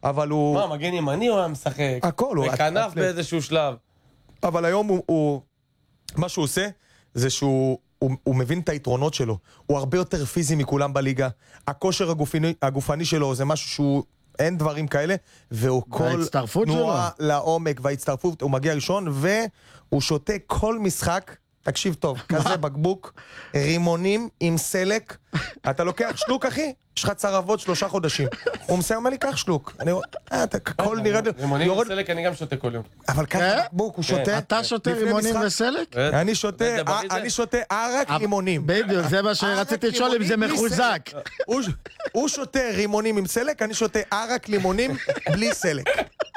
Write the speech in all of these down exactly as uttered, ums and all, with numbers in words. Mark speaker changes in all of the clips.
Speaker 1: אבל הוא...
Speaker 2: מה, מגן ימני הוא היה משחק?
Speaker 1: הכל, הוא...
Speaker 2: וכנף באיזשהו שלב.
Speaker 1: אבל היום הוא, הוא... מה שהוא עושה, זה שהוא הוא, הוא מבין את היתרונות שלו. הוא הרבה יותר פיזי מכולם בליגה. הכושר הגופני, הגופני שלו זה משהו שהוא... אין דברים כאלה, והוא כל תנועה לעומק וההצטרפות, הוא מגיע ראשון, והוא שותה כל משחק, תקשיב טוב, כזה בקבוק, רימונים עם סלק, אתה לוקח שלוק אחי, יש לך צרבות שלושה חודשים, הוא מסיים מה לי, קח שלוק, הכל נראה...
Speaker 2: רימונים וסלק אני גם שותה כל יום.
Speaker 1: אבל ככה בקבוק, הוא שותה...
Speaker 3: אתה שותה רימונים וסלק?
Speaker 1: אני שותה ערק רימונים.
Speaker 3: בדיוק, זה מה שרציתי לשאול אם זה מחוזק.
Speaker 1: הוא שותה רימונים עם סלק, אני שותה ערק לימונים בלי סלק.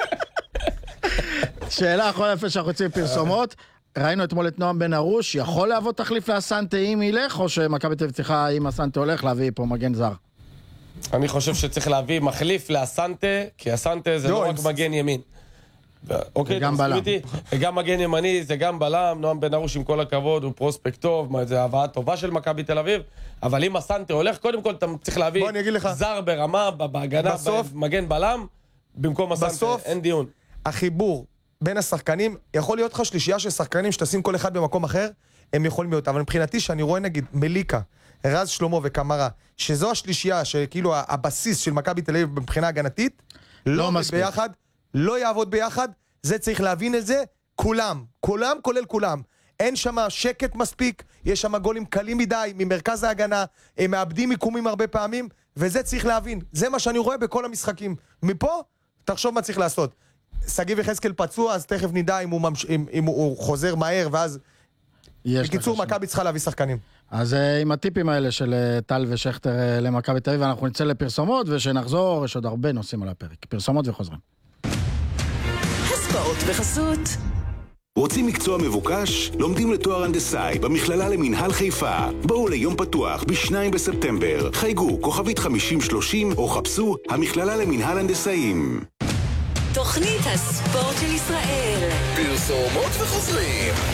Speaker 3: שאלה אחרונה לפני שאנחנו יוצאים פרסומות, ראינו אתמול את נועם בן ארוש, יכול להוות תחליף לאסנטה אם ילך, או שמכבי תל אביב צריכה אם אסנטה הולך להביא פה מגן זר?
Speaker 2: אני חושב שצריך להביא מחליף לאסנטה, כי אסנטה זה לא רק מגן ימין.
Speaker 3: וגם בלם.
Speaker 2: וגם מגן ימני זה גם בלם, נועם בן ארוש עם כל הכבוד, הוא פרוספקט טוב, זה הבאה טובה של מכבי תל אביב, אבל אם אסנטה הולך, קודם כל אתה צריך להביא זר ברמה, בהגנה, מגן בלם, במקום אסנטה, אין דיון.
Speaker 1: החיבור בין השחקנים, יכול להיות לך שלישייה של שחקנים שתשים כל אחד במקום אחר, הם יכולים להיות, אבל מבחינתי שאני רואה נגיד מליקה, רז שלמה וקמרה, שזו השלישייה שכאילו הבסיס של מכבי תל אביב מבחינה הגנתית, לא עובד ביחד, לא יעבוד ביחד, זה צריך להבין את זה, כולם, כולם כולל כולם, אין שם שקט מספיק, יש שם גולים קלים מדי, ממרכז ההגנה, הם מאבדים מיקומים הרבה פעמים, וזה צריך להבין, זה מה שאני רואה בכל המשחקים, מפה, תחשוב מה צריך לעשות. סגיב יחזקאל פצוע, אז תכף נדע אם הוא, ממש... אם, אם הוא חוזר מהר, ואז... בקיצור, מכבי צריכה להביא שחקנים.
Speaker 3: אז עם הטיפים האלה של טל ושכתר למכבי תל אביב, אנחנו נצא לפרסומות, ושנחזור, יש עוד הרבה נושאים על הפרק. פרסומות וחוזרים.
Speaker 4: הספעות בחסות. רוצים מקצוע מבוקש? לומדים לתואר הנדסאי במכללה למינהל חיפה. בואו ליום פתוח בשניים בספטמבר. חייגו כוכבית חמישים שלושים או חפשו המכללה למינהל הנדסאים.
Speaker 5: תוכנית הספורט של ישראל.
Speaker 4: פרסומות וחוזרים.